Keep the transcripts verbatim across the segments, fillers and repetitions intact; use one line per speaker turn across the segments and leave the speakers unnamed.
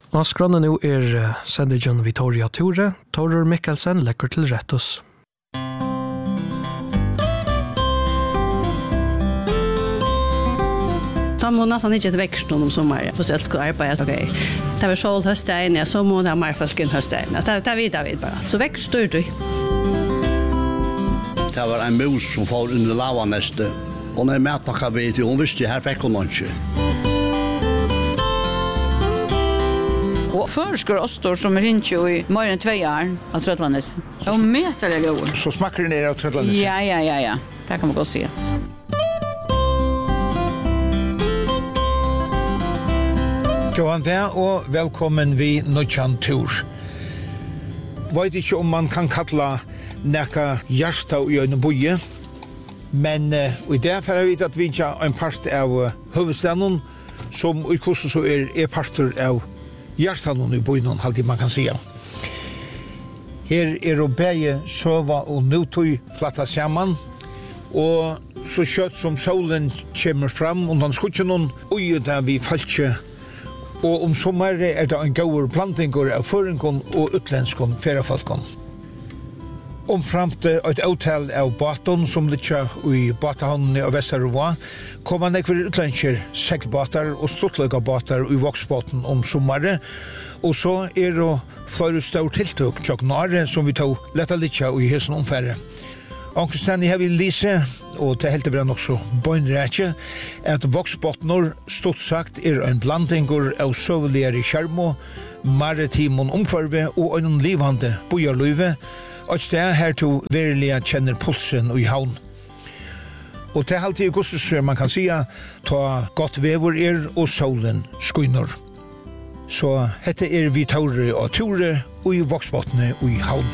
Og skrannen nå er sendingen Victoria Tore, Torur Mikkelsen lekker til rettus.
Så må nästan inte ett växt någon sommar. För så jag ska arbeta okej. Det var sol hösten, ja så må det mer folk än hösten. Det det vet vi bara. Så växt står du.
Det var en mus som får under lavanäste. Och när matpacka vet hon visste här fick hon lunch.
Och förskor ostor som rinner ju i mer än två år av Trötlandes. Och mätaliga år.
Så smakar det ner av Trötlandes?
Ja, ja, ja, ja. Det kan man gott se.
Johan der, og velkommen vi Nutjan Tur. Vet ikke om man kan kalla nekka hjärsta i en boje, men uh, i det får jeg vite at vi ikke er en part av uh, hovedstaden, som i kursen så er, er parter av hjärstaden i bojen, alltid man kan säga. Her er å beie søva og nutøy flatta sammen, og så kjøtt som solen kommer fram, undan skutjen og der vi falskje. Og om sommeren er det en gauer blandinger av føringen og utlenskene feriefolkene. Omframt et avtal av båten som ligger i båthavnene av Vesterova, kommer nekver utlensker seglbåter og stortlige båter i voksbåten om sommeren. Og så er det flere større tiltøk tjokknare som vi tar lette litt i hessen omfærre. Ankerstani har vi lise, og det helt er nok så bøynrætje, at voksbåtner stort sagt er en blandinger av søveligere kjermo, maritimon omkvarve og en livande bojarløyve, og det her to verilig kjenner pulsen i havn. Og det er alltid i gosses man kan sige, ta godt vever er og solen skuiner. Så hette er vi taure og ture og i voksbåtene og i havn.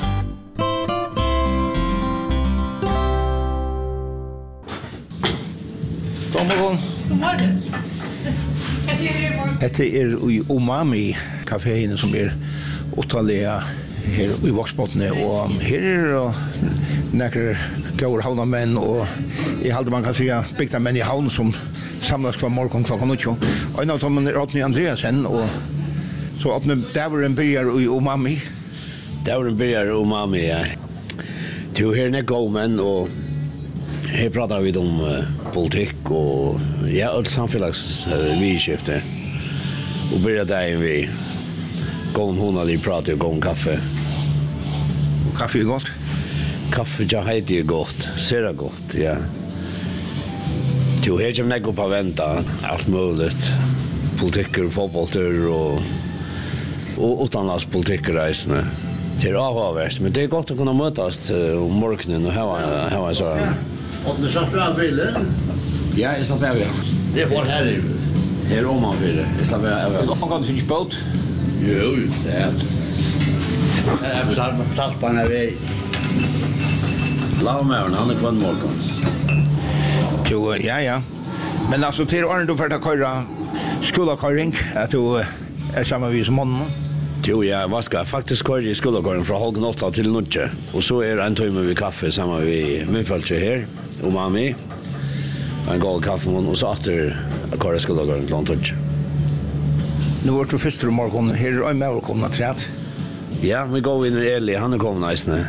God morgen.
God morgen. Hva sier du i morgen?
Dette er i Umami kaféene som er uttalige her i Voksbåtene, og her er det nekker gauer havnamenn, og jeg halte man kan si bygda menn i havn som samlas hver morgen klokka nitjo. Og en av dem er Åtni Andreasen, og så Åtni Dæveren byrjar i Umami.
Dæveren byrjar i Umami, ja. Til her er gode menn, og her pratar vi om uh, politikk og ja, alt samfellags uh, vidskifte. Og byrja dagen vi gån honalig prater og gån kaffe.
Og kaffe er godt?
Kaffe ja heiti er godt, ser det godt, ja. Jo, her kommer jeg opp av venta, alt mulig. Politikker, fotballtur og, og utenlands politikker reisende. Det er avhåverst, men det er godt å kunne møtes uh, om morgenen og heva, heva så.
Och du slapp av bilen?
Ja, jag slapp av, ja.
Det var här i.
Det är om man vill. Jag slapp av, ja.
Man kan finne båt?
Jo, det är. Det är för saltbarna väg.
Lavmæren, han er kvann morgon.
Jo, ja, ja. Men altså, til åren du får ta køyre skolakøyring, at du er sammen med som måneden?
Jo, ja, hva skal jeg faktisk køyre i skolakøyring fra halv åtta til nødje. Og så er det en tøyme ved kaffe sammen med min følelse her, og mami. En gal kaffemån, og så atter køyre skolakøyring til nødje.
Nå var du først om morgenen, her er en med å komme træt.
Ja, vi går inn i Eli, han er kommet næsne.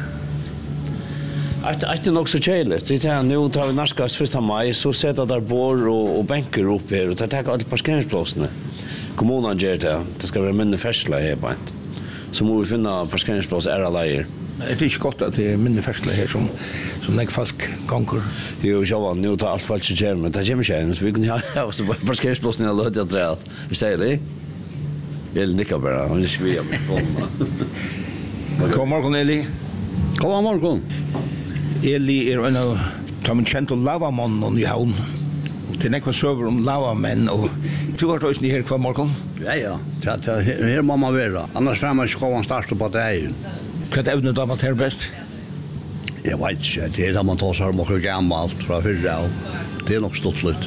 Det er nok så kjeiligt. Nå tar vi narskast første mai, så setter der bor og, og benker opp her, og tar alle parkeringsplassene. Kommunen gjør det, det skal være minne fersla her på en. Så må vi finne parkeringsplass ære leier.
Det er ikke godt at det er minne fersla her som, som nek folk ganger.
Jo, sjåvan, nå tar alt folk som kjer, men det kommer ikke en, så vi kunne ha parkeringsplassen i alle høyde jeg treet. Vi sier det? Eli nikker bare, han er ikke vi av min fond.
God morgen, Eli.
God morgen.
Eli er en av de kjente lavamannen i havn. Det er nekva søver om lavamenn, og du har tøysen i her hver morgen?
Ja, ja. Det, det, her må man være. Annars får man ikke gå en start på det her.
Hva er evnet av alt her best?
Jeg vet ikke. Det er da man tar seg om noe gammelt fra fyrre av. Det er nok stått litt.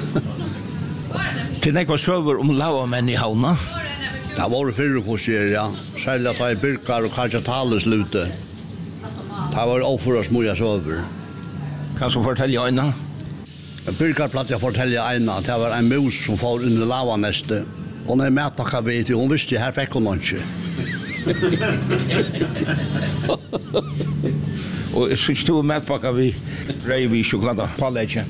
Det er nekva søver om lavamenn i havna.
Det har vært fyrre kurser, ja. Særlig at det er Birkar og kanskje Thales lute. Det har vært overføres mye søver.
Kan du fortelle øynene?
Birkar platt jeg fortelle ena at det var en mus som får under lavaneste. Hon är matpacka vet hon visste här fick hon lunch.
Og jeg synes du er matpakka vi reiv i sjokolade på legge.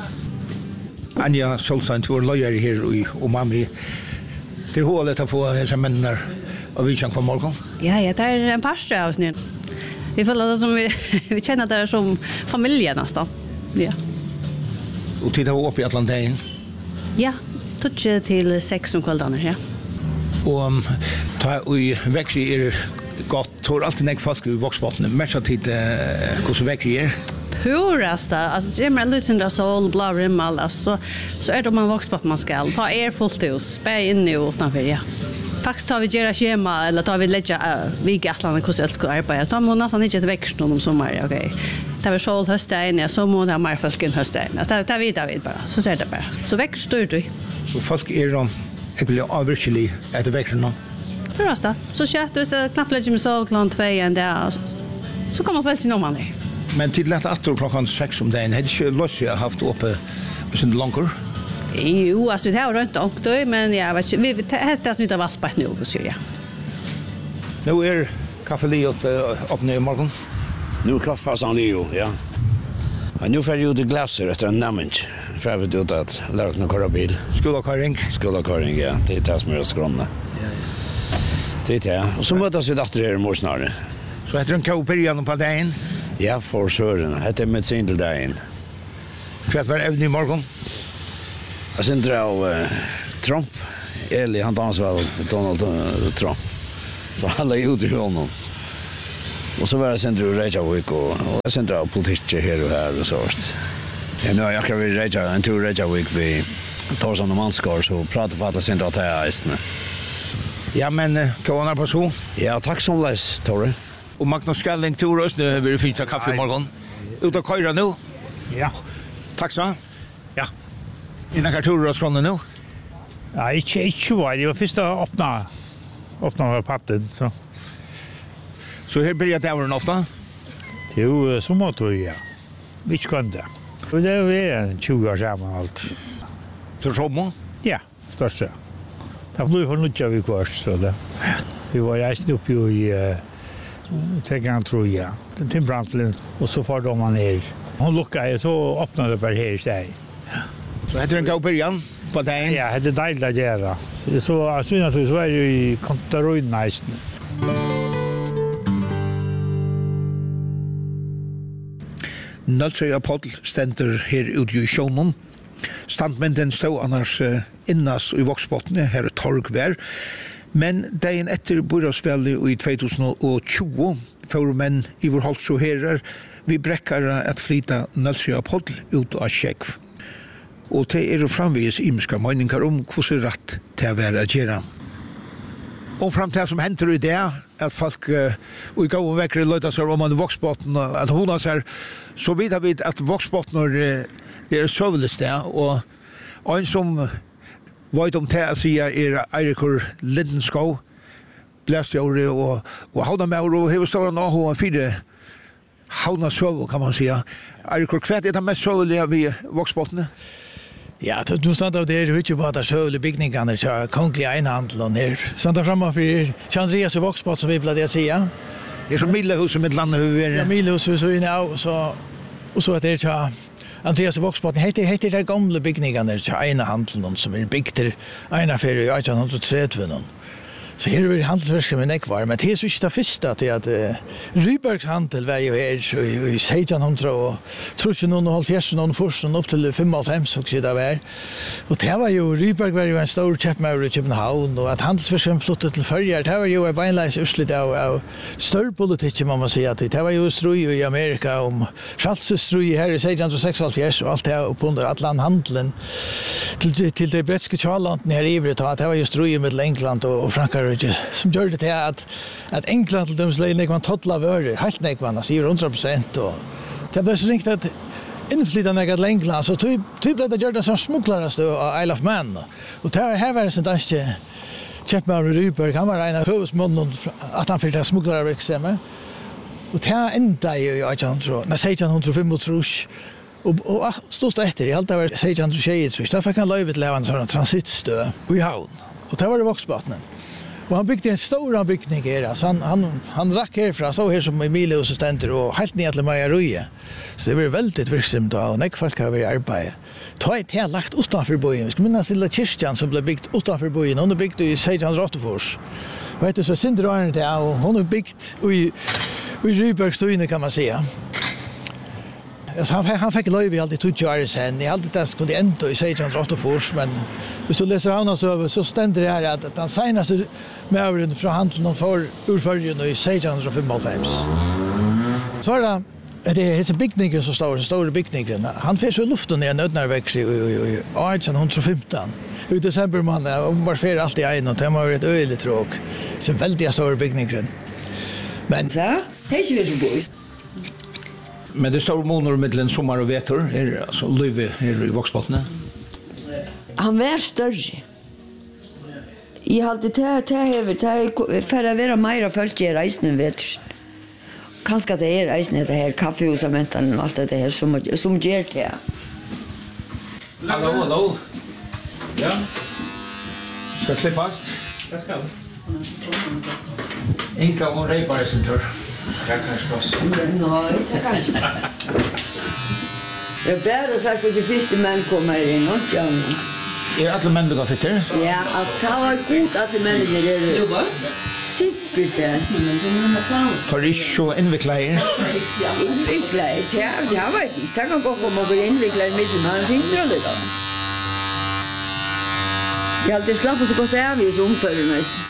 Anja Solstein, du er løyer her og mami. Det er hålet å få disse mennene av vi kjenner på morgen.
Ja, ja, det er en parstre av oss nu. Vi føler det som vi, vi känner det som familje nästan. Ja.
Og tid har vi oppe i Atlantein.
Ja, tutsi til sex om kveldaner, ja.
Og um, ta i vekkri er godt, tror alltid nek folk i voksbottene, mest av tid uh, hvordan vekkri er.
Purasta, alltså det är med lysande sol, blå rimmel, alltså så är det man voxbott man ska ta er fullt hus, spä in i utanför, ja. Faktiskt tar vi gera schema eller tar vi lägga uh, vi gatlarna hur ska ska arbeta. Så man nästan inte ett växt någon sommar, okej. Det var sol hösten, ja, så må det mer folk än hösten. Alltså det vet jag vet bara. Så ser det bara. Så växt står du.
Så folk är de jag vill avvirkelig att växa någon.
Purasta. Så kött du så knappt lägger mig så klart två en där. Så kommer väl till någon annan.
Men till lätt att klockan sex om dagen hade inte löss jag haft uppe sin långkor.
Jo, alltså det har runt och då men jag vet inte vi heter som inte valt på nu så ja.
Nu är kaffe liot upp nu i morgon.
Nu är kaffepassan Leo, ja. Och nu får jag ut i glaser efter en namn. För jag vet ut att lära att köra bil.
Skolakaring.
Skolakaring, ja. Det är det som är skrona.
Ja, ja.
Det är det. Och så mötas vi efter här i morgon.
Så heter den kau början på dagen.
Ja, för sören. Det är med sin till dagen.
Kvart var även i morgon.
Jag syns av uh, Trump. Eli, han dansar väl Donald uh, Trump. Så alla är ute i honom. Och så var det sen du Reykjavik och, och sen drar politik här och här och så. Ja, nu har jag kan Reykjavik, en tur Reykjavik vi Torsan och Manskar så pratar för att det sen drar till eisne.
Ja, men kavanar på så.
Ja, tack som läs, Torre.
Och Magnus Skalling tur oss nu vill finna kaffe i morgon. Ut och köra nu.
Ja.
Tack så.
Ja.
Innan kan tur oss från nu.
Ja, inte inte vad det var första öppna öppna patten så.
Så här börjar det även ofta.
Jo, så måste jag. Vi kunde. Och det är tjugo år sedan allt.
Till sommar?
Ja, största. Det blev för mycket vi kvar så det. Vi var ju uppe i Tegan tror jag. Den Timbrantlen och så far de man ner. Hon luckade så öppnade bara här sig.
Så heter den gå början på dagen.
Ja, det är dejligt att göra. Så så naturligtvis så är ju i kontaroid nice.
Nalsøya Poll stender her ute i sjånen. Standmenden stod annars uh, innast i voksbottene, her er torgvær. Men dagen etter Burasvelli i tjugo tjugo får menn i vår holdt så herer vi brekkere at flyta Nalsøya Poll ut av Kjekv. Og det er framvis imiska meningar om hvordan rett til å være å gjøre. Og fram til som henter i det, at folk uh, og i gav og vekkere løyta seg om man voksbotten, at hona seg, så vet vi at voksbotten uh, er søveles det, og en som vet om det å si er Eirikur Lindenskov, blæstjåre og, og havna med og hever stående nå, og fire havna søve, kan man si. Eirikur, hva er det mest søvelige vi voksbottene?
Ja, du stand av det inte bara där själva byggningarna så konglig einhandel och ner. Stand där framme för Andreas och Voxbot som vi vill det säga.
Det är som Millehus med landet hur
Ja, Millehus så inne så och så att det är Andreas och Voxbot heter heter det gamla byggningarna så einhandel som är byggt till ena för i artonhundratrettio. Så här är det handelsverksamhet med nekvar, men det är så inte det första till att uh, Rybergs handel var ju här i sjuttonhundra och trehundrahalvfjerds någon först upp till femtiofem så det var. Och det var ju Ryberg var ju en stor köpmäur i København och att handelsverksamhet flyttade till förr, det var ju en beinleis urslit av, av större politik man måste säga att det var ju strui i Amerika om Charles-strui här i sjuttonhundrasextioåtta och allt det upp under Atlanhandeln till, till det brettiska kvarlandet här i Ivret och det var ju strui med England och, och Frankrike som gör det till att att England till dem släger man tottla över helt nekvan alltså hundra procent och det blir så riktigt att inflyta något till England så typ typ blev det gjort det som smugglare av Isle of Man och där här var det så där Chapman Ryberg han var en av huvudmännen att han fick smugglare verksamhet och det ända ju jag tror när sjuttonhundrafemtiotre och och stod efter i allt det var sjuttonhundratjugotre så fick han lövet till en sån transitstö i havn. Och det var det Voxbotten. Och han byggde en stor byggning här. Alltså han, han, han rack härifrån, så här som Emilius och stenter och helt ner till Maja Röje. Så det var väldigt virksamt då, och när folk har varit i arbeid. Ta ett här lagt utanför byen. Vi ska minnas lilla kyrkan som blev byggt utanför byen. Hon är byggt i sextonhundraåttiofyra. Och heter så Sindrarne där, och hon är byggt i, i Rybergstuyne kan man säga. Alltså, han, han fick löv i alltid tjugo år sen. I alltid det kunde ändå i sextonhundraåttiofyra, men hvis du läser Raunas över så ständer det här att, att den senaste med från handeln för urföljen i sextonhundrafemtiofem. Så är det det är så byggningar så stora, så stora byggningar. Han får så luften ner nödnärväxt i artonhundrafemton. I december man var för alltid en och det var ett öligt tråk. Så väldigt stora byggningar. Men
så, det är ju så bra.
Men det står månader mellan sommar och vetor, är alltså Löve här i Voxbotten.
Han var större. Jag hade det det över det för att vara mer folk i reisen vetor. Kanske det är reisen det här kaffehusamenten och allt det här som som ger det.
Hallå, hallå. Ja. Ska det fast?
Det ska.
Inka och repare sin tur. Jag kan slåss.
Nej, det kan inte. Jag bär och sagt att det första män kommer in och jag.
Är alla män då fitter?
Ja, att det var god att de männen är det. Sippigt det.
Har du så invecklat er?
Invecklat? Ja, jag vet inte. Det kan gå om att bli invecklat i mitten, men han finner det då. Jag har alltid slappet så gott av i så omförelsen.